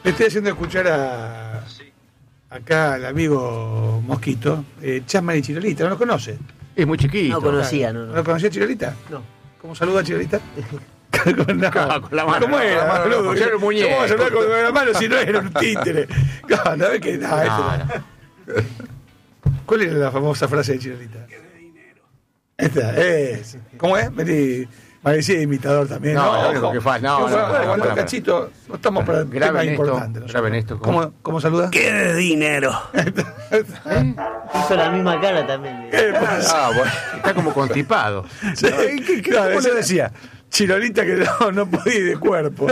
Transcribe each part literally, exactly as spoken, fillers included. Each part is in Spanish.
Le estoy haciendo escuchar a acá al amigo Mosquito, eh, Chasman y Chirolita, ¿no lo conoce? Es muy chiquito. No conocía, no, no. ¿No lo conocía Chirolita? No. ¿Cómo saluda a Chirolita? con, no, con la mano. ¿Cómo era? Con la mano, boludo? con el muñeco. ¿Cómo vas a hablar con la mano si no era un títere? No, no, es que no, No, este no. no. ¿Cuál era la famosa frase de Chirolita? Esta, es. ¿Cómo es? Vení. Parecía imitador también. No, No, lo único ojo. que fa- no, Yo, no, bueno, no, cuando no, no. cachito, no estamos para temas Graben esto, importantes. nosotros. graben esto, ¿cómo? ¿Cómo, cómo saluda? ¿Qué de dinero? Hizo la misma cara también. ¿Qué pasa? Ah, bueno, está como constipado. Sí, ¿qué- qué- ¿Cómo le decía? Chirolita que no, no podía ir de cuerpo.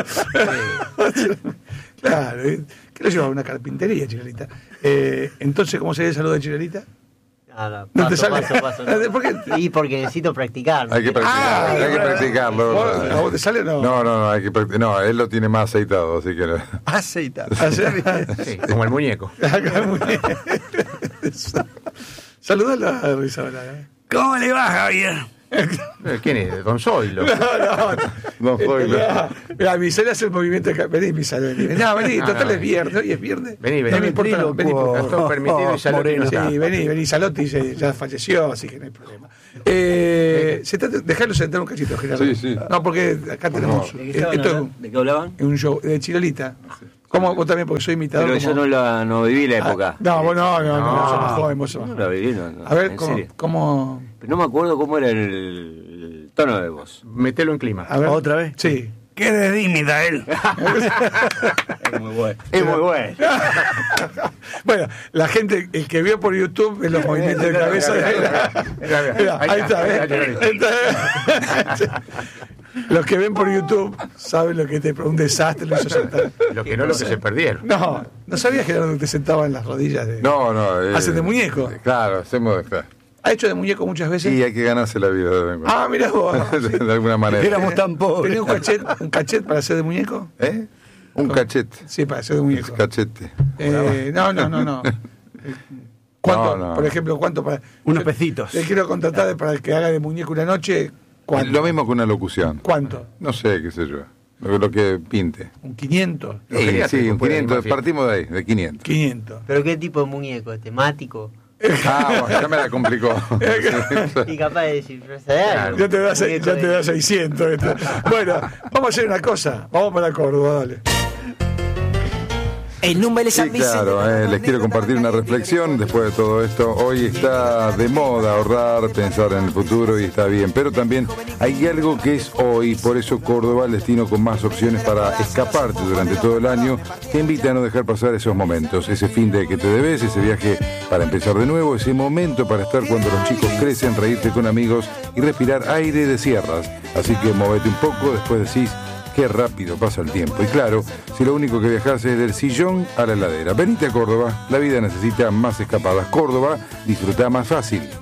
Claro, ¿eh? ¿Qué lo llevaba? Una carpintería, Chirolita. Eh, entonces, ¿cómo se le saluda a Chirolita? No, no, No te paso, sale. paso, paso, no. ¿Por qué? Sí, porque necesito practicar. Hay que practicar, Ah, hay que bueno. practicarlo. ¿Vos- ¿A vos te sale o no? No, no, no, hay que practicar. No, él lo tiene más aceitado, así que no. Aceita. Sí, como el muñeco. Acá, muy bien. Saludalo a Luis ahora. ¿eh? ¿Cómo le va, Javier? Eh, ¿Quién es? Don Zoilo. No, no, No soy lo- Mirá, mirá, Misael hace el movimiento de ca- vení, Misael, vení. No, vení, No, total no, es viernes, hoy es viernes. Vení, vení. No me importa, Ventrílocuo. vení, por Está todo permitido y Salotti Moreno. no Sí, está. vení, vení, Salotti se- ya falleció, así que no hay problema. Eh, se trata, dejalo sentar un cachito, Gerardo. Sí, sí. No, porque acá tenemos. favor. ¿De qué eh, estaban esto es hablando? ¿De qué hablaban? un, un show de Chirolita. ¿Cómo vos también? Porque soy imitador. Pero como- yo no, la, no viví la Ah, época. no, vos no, no, no, No. no, somos jóvenes, vos somos No la viví, no, no, A ver, en ¿cómo, serio. cómo? Pero no me acuerdo cómo era el, el tono de voz. Metelo en clima. A ver. ¿Otra vez? Sí. ¿Qué de dímida él? Es muy bueno. Es muy bueno. Bueno, la gente, el que vio por YouTube en los movimientos de cabeza. Mira, ahí está, ¿eh? Ahí está. Los que ven por YouTube saben lo que te un desastre lo hizo sentar. Lo que no, lo que se perdieron. No, no sabías que era donde te sentaba en las rodillas de. No, no. eh, ¿Hacen de muñeco? Claro, hacemos. Claro. ¿Ha hecho de muñeco muchas veces? Y hay que ganarse la vida de vez en cuando. Ah, mirá vos. De alguna manera. Éramos tan pobres. ¿Tenés un cachet, un cachet para hacer de muñeco? ¿Eh? Un cachete. Sí, para hacer de Un muñeco. cachete. Eh, no, no, no, no. ¿Cuánto, No, no. por ejemplo, cuánto para. Unos yo- pesitos. Le quiero contratar de- para el que haga de muñeco una noche. ¿Cuánto? Lo mismo que una locución. ¿Cuánto? No sé, qué sé yo. Lo, lo que pinte. ¿Un quinientos? Los Sí, geriátricos sí, un pueden quinientos. animar Partimos de ahí, de quinientos. quinientos. ¿Pero qué tipo de muñeco? ¿Temático? Ah, bueno, ya me la complicó. Y capaz de disfrazar de algo. Ya te da, se- Muñeco ya te de- da seiscientos. esto. Bueno, vamos a hacer una cosa. Vamos para Córdoba, dale. El número Sí, claro, eh, les quiero compartir una reflexión después de todo esto. Hoy está de moda ahorrar, pensar en el futuro y está bien, pero también hay algo que es hoy, por eso Córdoba, el destino con más opciones para escaparte durante todo el año, te invita a no dejar pasar esos momentos, ese fin de que te debes, ese viaje para empezar de nuevo, ese momento para estar cuando los chicos crecen, reírte con amigos y respirar aire de sierras. Así que movete un poco, después decís, qué rápido pasa el tiempo. Y claro, si lo único que viajás es del sillón a la heladera. Venite a Córdoba, la vida necesita más escapadas. Córdoba, disfruta más fácil.